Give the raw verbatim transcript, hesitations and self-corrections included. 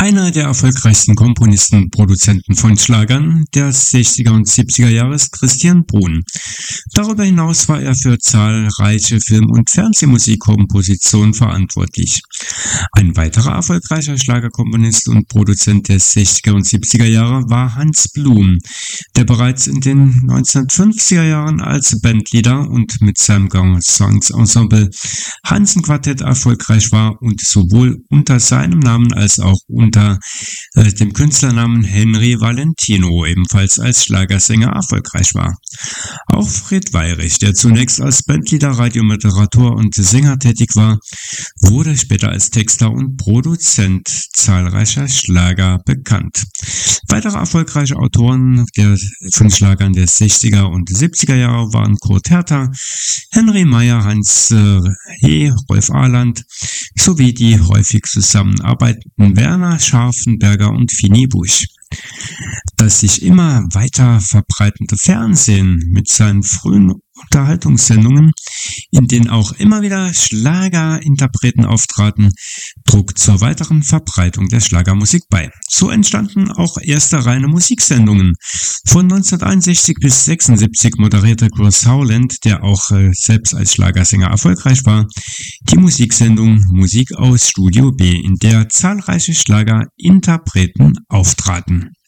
Einer der erfolgreichsten Komponisten und Produzenten von Schlagern der sechziger und siebziger Jahre ist Christian Bruhn. Darüber hinaus war er für zahlreiche Film- und Fernsehmusikkompositionen verantwortlich. Ein weiterer erfolgreicher Schlagerkomponist und Produzent der sechziger und siebziger Jahre war Hans Blum, der bereits in den neunzehnhundertfünfziger Jahren als Bandleader und mit seinem Gesangsensemble Hansen Quartett erfolgreich war und sowohl unter seinem Namen als auch unter äh, dem Künstlernamen Henry Valentino ebenfalls als Schlagersänger erfolgreich war. Auch Fred Weyrich, der zunächst als Bandleader, Radiomoderator und Sänger tätig war, wurde später als Texter und Produzent zahlreicher Schlager bekannt. Weitere erfolgreiche Autoren der, von Schlagern der sechziger und siebziger Jahre waren Kurt Herter, Henry Meyer, Hans äh, He, Rolf Arland sowie die häufig zusammenarbeitenden Werner Scharfenberger und Fini Busch. Das sich immer weiter verbreitende Fernsehen mit seinen frühen Unterhaltungssendungen, in denen auch immer wieder Schlagerinterpreten auftraten, trug zur weiteren Verbreitung der Schlagermusik bei. So entstanden auch erste reine Musiksendungen. Von neunzehnhunderteinundsechzig bis sechsundsiebzig moderierte Chris Howland, der auch äh, selbst als Schlagersänger erfolgreich war, die Musiksendung Musik aus Studio B, in der zahlreiche Schlagerinterpreten auftraten.